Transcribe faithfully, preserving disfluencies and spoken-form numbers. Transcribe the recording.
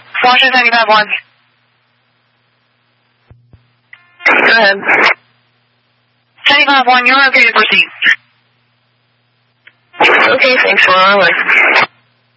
Foster seventy-five one. Go ahead. seventy-five one, you're okay to proceed. Okay, thanks for our way.